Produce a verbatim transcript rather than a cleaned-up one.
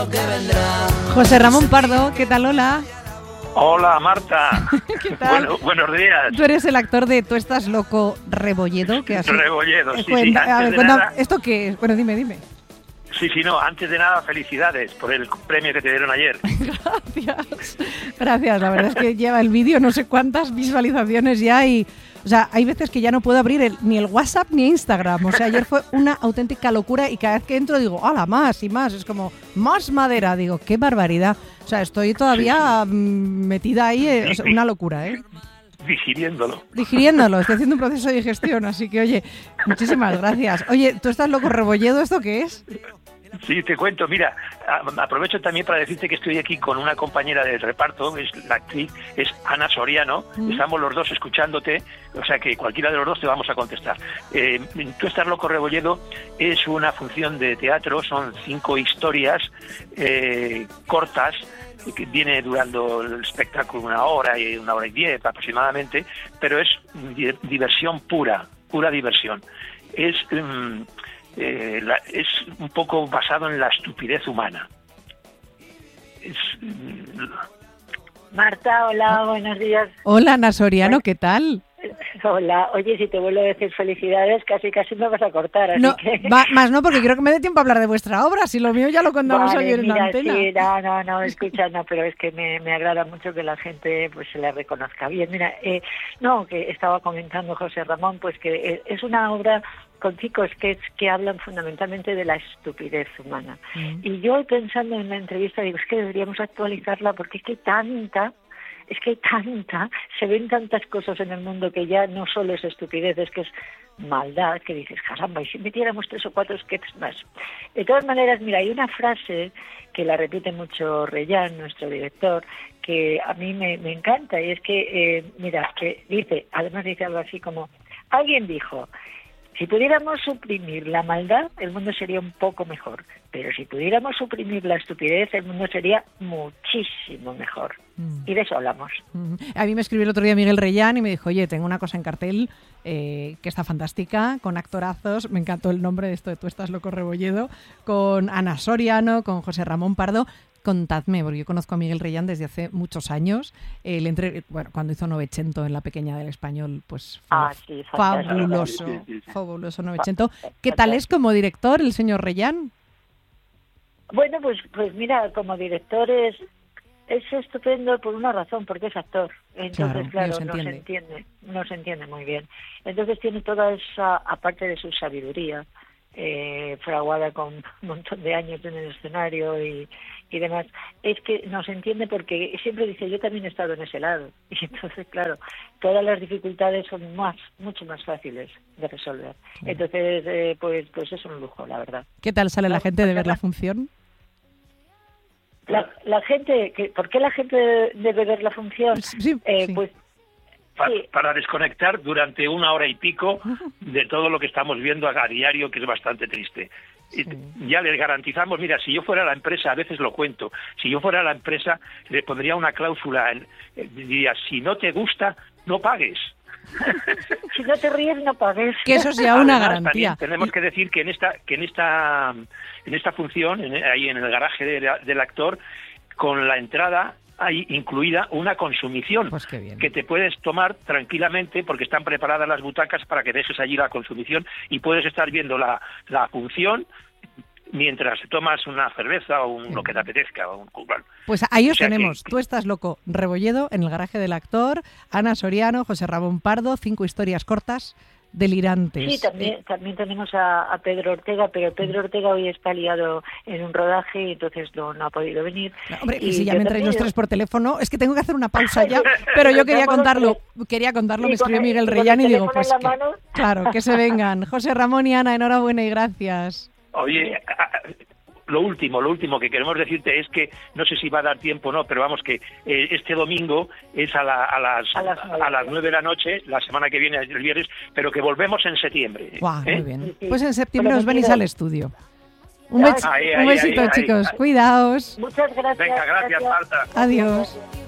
lo que vendrá. José Ramón Pardo, ¿qué tal? Hola. Hola, Marta. ¿Qué tal? Bueno, buenos días. Tú eres el actor de Tú estás loco, Rebolledo. Que así... Rebolledo, sí, Cuenta, sí. a ver, de cuenta, nada, ¿esto qué es? Bueno, dime, dime. sí, sí, no, antes de nada, felicidades por el premio que te dieron ayer. Gracias. Gracias, la verdad es que lleva el vídeo no sé cuántas visualizaciones ya y... O sea, hay veces que ya no puedo abrir el, ni el WhatsApp ni Instagram. O sea, ayer fue una auténtica locura y cada vez que entro digo, ¡hala, más y más! Es como, ¡más madera! Digo, ¡qué barbaridad! O sea, estoy todavía sí, sí. metida ahí, eh, o sea, una locura, ¿eh? Digiriéndolo. Digiriéndolo, estoy haciendo un proceso de digestión, así que, oye, muchísimas gracias. Oye, ¿tú estás loco, Rebolledo? ¿Esto qué es? Sí, te cuento, mira, aprovecho también para decirte que estoy aquí con una compañera del reparto, es la actriz, es Ana Soriano, mm. estamos los dos escuchándote, o sea que cualquiera de los dos te vamos a contestar. Eh, Tú estás loco, Rebolledo es una función de teatro, son cinco historias eh, cortas, que viene durando el espectáculo una hora y una hora y diez aproximadamente, pero es diversión pura, pura diversión. Es... Um, Eh, la, es un poco basado en la estupidez humana. Es, Marta, hola, buenos días. Hola, Ana Soriano, ¿qué tal? Hola, oye, si te vuelvo a decir felicidades, casi casi me vas a cortar, así no, que... va, más no, porque quiero que me dé tiempo a hablar de vuestra obra, si lo mío ya lo contamos vale, ayer mira, en la antena. Sí, no, no, no, escucha, no, pero es que me, me agrada mucho que la gente pues se la reconozca bien. Mira, eh, no, que estaba comentando José Ramón, pues que es una obra con cinco sketches que hablan fundamentalmente de la estupidez humana. Mm. Y yo pensando en la entrevista digo, es que deberíamos actualizarla porque es que hay tanta... Es que hay tanta, se ven tantas cosas en el mundo que ya no solo es estupidez, es que es maldad, que dices, caramba, y si metiéramos tres o cuatro sketches más. De todas maneras, mira, hay una frase que la repite mucho Reyán, nuestro director, que a mí me, me encanta, y es que, eh, mira, que dice, además dice algo así como, alguien dijo, si pudiéramos suprimir la maldad, el mundo sería un poco mejor. Pero si pudiéramos suprimir la estupidez, el mundo sería muchísimo mejor. Mm. Y de eso hablamos. Mm. A mí me escribió el otro día Miguel Reyán y me dijo, oye, tengo una cosa en cartel eh, que está fantástica, con actorazos, me encantó el nombre de esto de Tú estás loco, Rebolledo, con Ana Soriano, con José Ramón Pardo. Contadme, porque yo conozco a Miguel Reyán desde hace muchos años. Eh, le entre... bueno, cuando hizo Novecento en La Pequeña del Español, pues fue ah, sí, fabuloso, sí, sí, sí. fabuloso Novecento. ¿Qué tal es como director el señor Reyán? Bueno, pues pues mira, como director es, es estupendo por una razón, porque es actor. Entonces, claro, claro no se entiende, no se entiende muy bien. Entonces tiene toda esa, aparte de su sabiduría, eh, fraguada con un montón de años en el escenario y, y demás, es que nos entiende porque siempre dice, yo también he estado en ese lado. Y entonces, claro, todas las dificultades son más, mucho más fáciles de resolver. Entonces, eh, pues pues es un lujo, la verdad. ¿Qué tal sale la gente de ver la función? La, la gente, que, ¿por qué la gente debe ver la función? Sí, eh, sí. Pues para, sí. para desconectar durante una hora y pico de todo lo que estamos viendo a diario, que es bastante triste. Sí. Ya les garantizamos, mira, si yo fuera la empresa, a veces lo cuento, si yo fuera la empresa, le pondría una cláusula, en, eh, diría, si no te gusta, no pagues. Si no te ríes, no pagues. Que eso sea una Además, garantía. Tenemos que decir que en esta, que en esta, en esta función, en, ahí en el garaje de, del actor, con la entrada hay incluida una consumición pues qué bien. que te puedes tomar tranquilamente porque están preparadas las butacas para que dejes allí la consumición y puedes estar viendo la, la función mientras tomas una cerveza o un, lo que te apetezca. O un, bueno. Pues ahí os o sea tenemos. Que, Tú estás loco, Rebolledo, en el garaje del actor, Ana Soriano, José Ramón Pardo, cinco historias cortas delirantes. Sí, también, también tenemos a, a Pedro Ortega, pero Pedro Ortega hoy está liado en un rodaje y entonces no, no ha podido venir. No, hombre, y si ya me entráis los tres por teléfono, es que tengo que hacer una pausa ya, pero yo quería contarlo, quería contarlo, me escribió Miguel Reyán y digo, pues que, claro, que se vengan. José Ramón y Ana, enhorabuena y gracias. Oye, lo último, lo último que queremos decirte es que, no sé si va a dar tiempo o no, pero vamos que eh, este domingo es a, la, a las a las, a las nueve de la noche, la semana que viene, el viernes, pero que volvemos en septiembre. Guau, ¿eh? muy bien. Pues en septiembre os venís al estudio. Un, Ahí, bes- ahí, un besito, ahí, ahí, chicos. ahí. Cuidaos. Muchas gracias. Venga, gracias, Marta. Adiós.